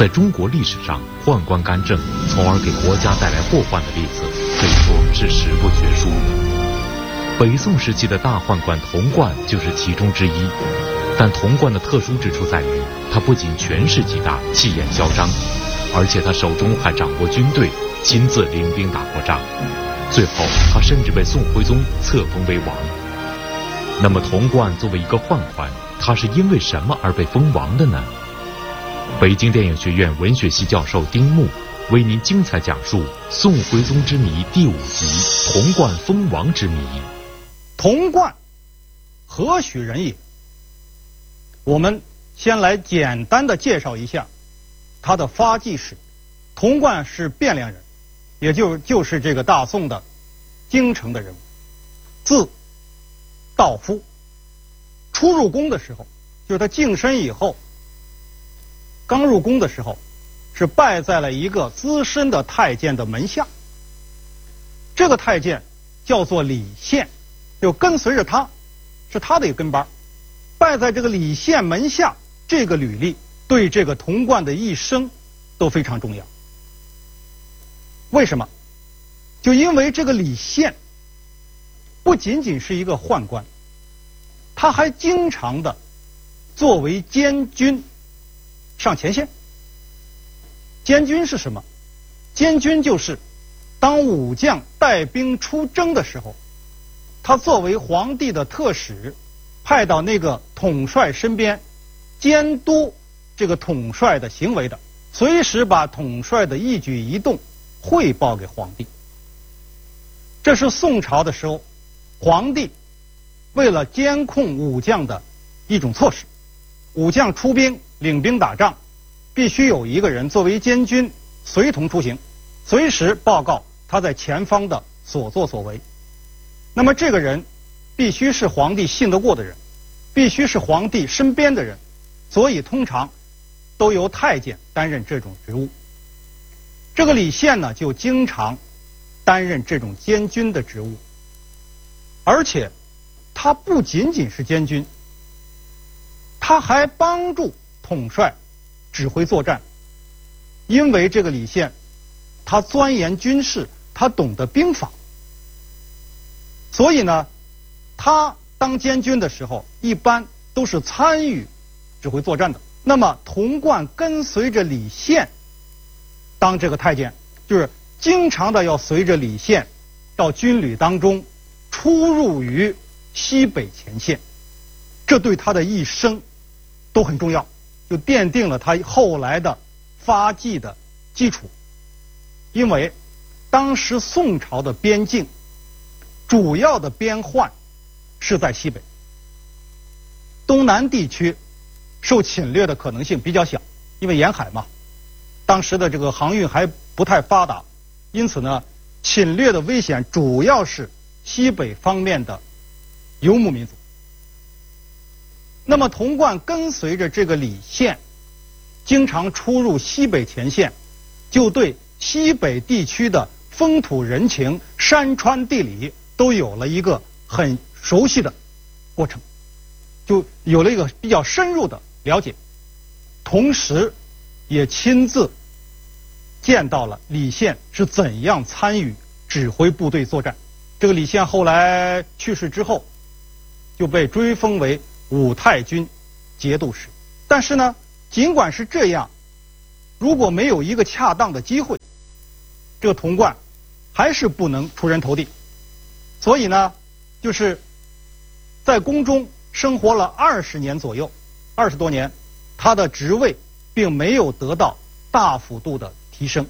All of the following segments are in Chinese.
在中国历史上，宦官干政，从而给国家带来祸患的例子，可以说是十不绝书。北宋时期的大宦官童贯就是其中之一。但童贯的特殊之处在于，他不仅权势极大、气焰嚣张，而且他手中还掌握军队，亲自领兵打过仗。最后，他甚至被宋徽宗册封为王。那么，童贯作为一个宦官，他是因为什么而被封王的呢？北京电影学院文学系教授丁牧为您精彩讲述《宋徽宗之谜》第5集《童贯封王之谜》。 童贯何许人也？我们先来简单的介绍一下他的发迹史。童贯是汴梁人，也就是这个大宋的京城的人物，字道夫。初入宫的时候，就是他晋升以后，刚入宫的时候，是拜在了一个资深的太监的门下。这个太监叫做李宪，就跟随着他，是他的一个跟班。拜在这个李宪门下，这个履历对这个童贯的一生都非常重要。为什么？就因为这个李宪不仅仅是一个宦官，他还经常的作为监军上前线。监军是什么？监军就是当武将带兵出征的时候，他作为皇帝的特使，派到那个统帅身边，监督这个统帅的行为的，随时把统帅的一举一动汇报给皇帝。这是宋朝的时候，皇帝为了监控武将的一种措施。武将出兵领兵打仗，必须有一个人作为监军随同出行，随时报告他在前方的所作所为。那么这个人必须是皇帝信得过的人，必须是皇帝身边的人，所以通常都由太监担任这种职务。这个李宪呢，就经常担任这种监军的职务，而且他不仅仅是监军，他还帮助统帅指挥作战。因为这个李宪他钻研军事，他懂得兵法，所以呢，他当监军的时候一般都是参与指挥作战的。那么童贯跟随着李宪当这个太监，就是经常的要随着李宪到军旅当中出入于西北前线，这对他的一生都很重要，就奠定了他后来的发迹的基础。因为当时宋朝的边境主要的边患是在西北，东南地区受侵略的可能性比较小，因为沿海嘛，当时的这个航运还不太发达，因此呢，侵略的危险主要是西北方面的游牧民族。那么童贯跟随着这个李宪经常出入西北前线，就对西北地区的风土人情、山川地理都有了一个很熟悉的过程，就有了一个比较深入的了解，同时也亲自见到了李宪是怎样参与指挥部队作战。这个李宪后来去世之后，就被追封为武太君节度使。但是呢，尽管是这样，如果没有一个恰当的机会，这个童贯还是不能出人头地。所以呢，就是在宫中生活了20年左右，20多年，他的职位并没有得到大幅度的提升。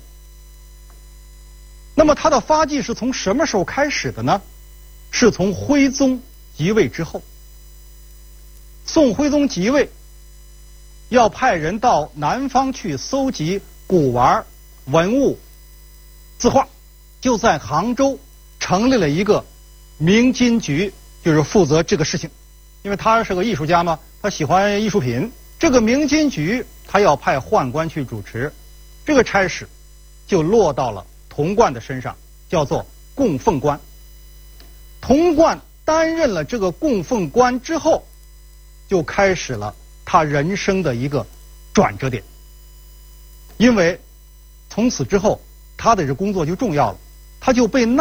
那么他的发迹是从什么时候开始的呢？是从徽宗即位之后。宋徽宗即位，要派人到南方去搜集古玩、文物、字画，就在杭州成立了一个明金局，就是负责这个事情。因为他是个艺术家嘛，他喜欢艺术品。这个明金局他要派宦官去主持，这个差事就落到了童贯的身上，叫做供奉官。童贯担任了这个供奉官之后，就开始了他人生的一个转折点。 因为从此之后他的这工作就重要了，他就被纳